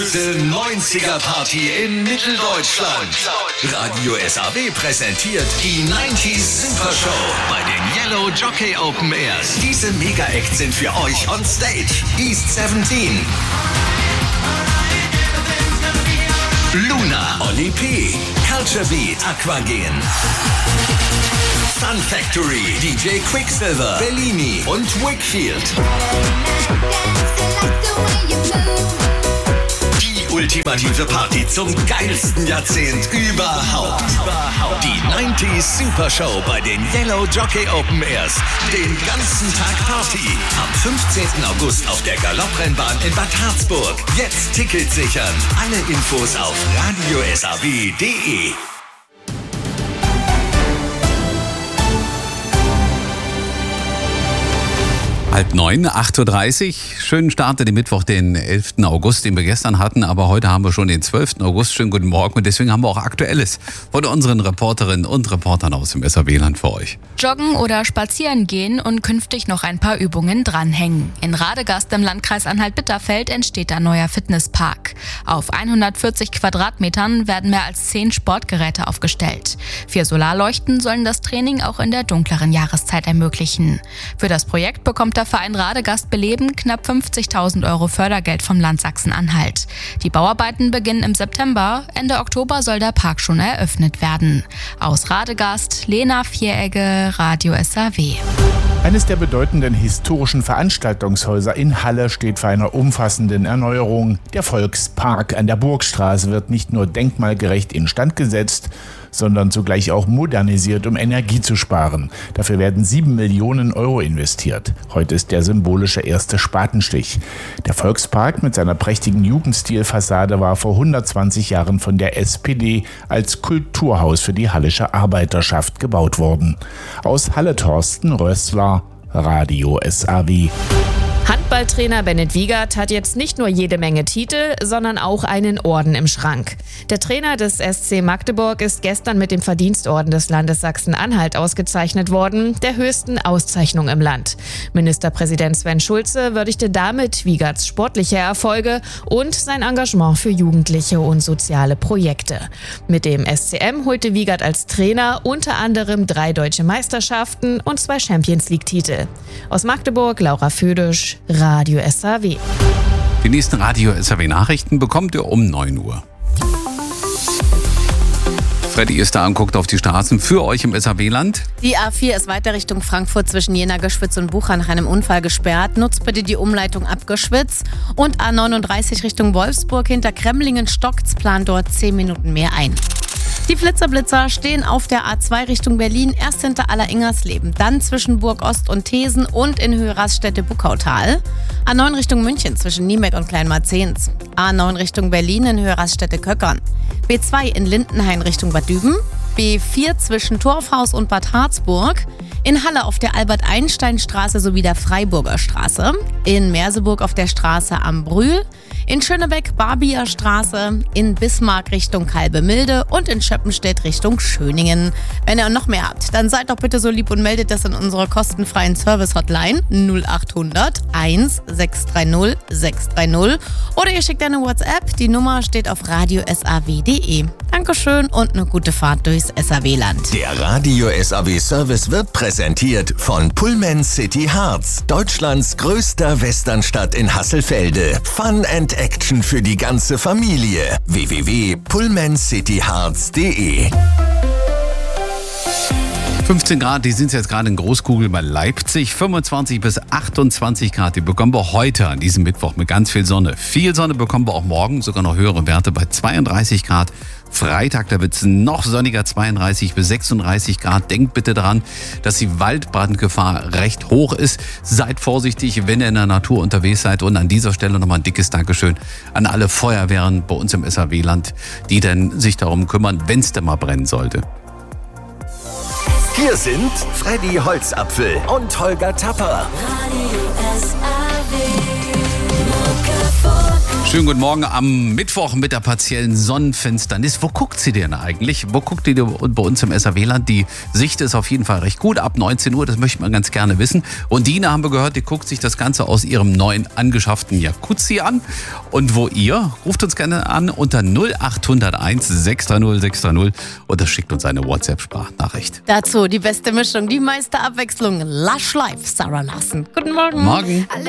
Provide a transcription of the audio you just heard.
größte 90er-Party in Mitteldeutschland. Radio SAW präsentiert die 90s Super Show bei den Yellow Jockey Open Airs. Diese Mega-Acts sind für euch on stage. East 17, Luna, Oli P, Culture Beat, Aquagen, Fun Factory, DJ Quicksilver, Bellini und Wickfield. Die ultimative Party zum geilsten Jahrzehnt überhaupt. Die 90s Super Show bei den Yellow Jockey Open Airs. Den ganzen Tag Party. Am 15. August auf der Galopprennbahn in Bad Harzburg. Jetzt Tickets sichern. Alle Infos auf radiosaw.de. 8:30, 8:30 Uhr. Schönen Start in den Mittwoch, den 11. August, den wir gestern hatten. Aber heute haben wir schon den 12. August. Schönen guten Morgen. Und deswegen haben wir auch Aktuelles von unseren Reporterinnen und Reportern aus dem SAW-Land für euch. Joggen oder spazieren gehen und künftig noch ein paar Übungen dranhängen. In Radegast im Landkreis Anhalt-Bitterfeld entsteht ein neuer Fitnesspark. Auf 140 Quadratmetern werden mehr als 10 Sportgeräte aufgestellt. 4 Solarleuchten sollen das Training auch in der dunkleren Jahreszeit ermöglichen. Für das Projekt bekommt der Verein Radegast Beleben knapp 50.000 € Fördergeld vom Land Sachsen-Anhalt. Die Bauarbeiten beginnen im September. Ende Oktober soll der Park schon eröffnet werden. Aus Radegast, Lena Vieregge, Radio SAW. Eines der bedeutenden historischen Veranstaltungshäuser in Halle steht vor einer umfassenden Erneuerung. Der Volkspark an der Burgstraße wird nicht nur denkmalgerecht instand gesetzt, sondern zugleich auch modernisiert, um Energie zu sparen. Dafür werden 7 Millionen € investiert. Heute ist der symbolische erste Spatenstich. Der Volkspark mit seiner prächtigen Jugendstilfassade war vor 120 Jahren von der SPD als Kulturhaus für die hallische Arbeiterschaft gebaut worden. Aus Halle Thorsten Rössler, Radio SAW. Handballtrainer Bennett Wiegert hat jetzt nicht nur jede Menge Titel, sondern auch einen Orden im Schrank. Der Trainer des SC Magdeburg ist gestern mit dem Verdienstorden des Landes Sachsen-Anhalt ausgezeichnet worden, der höchsten Auszeichnung im Land. Ministerpräsident Sven Schulze würdigte damit Wiegerts sportliche Erfolge und sein Engagement für Jugendliche und soziale Projekte. Mit dem SCM holte Wiegert als Trainer unter anderem 3 deutsche Meisterschaften und 2 Champions-League-Titel. Aus Magdeburg, Laura Födisch, Radio SAW. Die nächsten Radio SAW-Nachrichten bekommt ihr um 9 Uhr. Freddy ist da und guckt auf die Straßen für euch im SAW-Land. Die A4 ist weiter Richtung Frankfurt zwischen Jena, Göschwitz und Bucha nach einem Unfall gesperrt. Nutzt bitte die Umleitung ab Göschwitz. Und A39 Richtung Wolfsburg hinter Kremlingen stockt's, plant dort 10 Minuten mehr ein. Die Flitzer-Blitzer stehen auf der A2 Richtung Berlin, erst hinter Aller-Ingersleben, dann zwischen Burg-Ost und Thesen und in Höhe Raststätte-Buckautal. A9 Richtung München zwischen Niemeck und Kleinmarzehns. A9 Richtung Berlin in Höhe Raststätte-Köckern. B2 in Lindenhain Richtung Bad Düben. B4 zwischen Torfhaus und Bad Harzburg. In Halle auf der Albert-Einstein-Straße sowie der Freiburger Straße. In Merseburg auf der Straße am Brühl. In Schönebeck Barbier Straße, in Bismarck Richtung Kalbemilde und in Schöppenstedt Richtung Schöningen. Wenn ihr noch mehr habt, dann seid doch bitte so lieb und meldet das in unserer kostenfreien Service-Hotline 0800 1630 630 oder ihr schickt eine WhatsApp. Die Nummer steht auf radiosaw.de. Dankeschön und eine gute Fahrt durchs SAW-Land. Der Radio SAW Service wird präsentiert von Pullman City Harz, Deutschlands größter Westernstadt in Hasselfelde. Fun and Action für die ganze Familie. www.pullmancityharz.de 15 Grad, die sind jetzt gerade in Großkugel bei Leipzig. 25 bis 28 Grad, die bekommen wir heute an diesem Mittwoch mit ganz viel Sonne. Viel Sonne bekommen wir auch morgen, sogar noch höhere Werte bei 32 Grad. Freitag, da wird es noch sonniger, 32 bis 36 Grad. Denkt bitte daran, dass die Waldbrandgefahr recht hoch ist. Seid vorsichtig, wenn ihr in der Natur unterwegs seid. Und an dieser Stelle nochmal ein dickes Dankeschön an alle Feuerwehren bei uns im SAW-Land, die denn sich darum kümmern, wenn es denn mal brennen sollte. Hier sind Freddy Holzapfel und Holger Tapper. Schönen guten Morgen am Mittwoch mit der partiellen Sonnenfinsternis. Wo guckt sie denn eigentlich? Wo guckt ihr bei uns im SAW-Land? Die Sicht ist auf jeden Fall recht gut. Ab 19 Uhr, das möchte man ganz gerne wissen. Und Dina, haben wir gehört, die guckt sich das Ganze aus ihrem neuen angeschafften Jacuzzi an. Und wo ihr? Ruft uns gerne an unter 0801 630 630 oder schickt uns eine WhatsApp-Sprachnachricht. Dazu die beste Mischung, die meiste Abwechslung. Lush Life, Sarah Larsen. Guten Morgen. Morgen.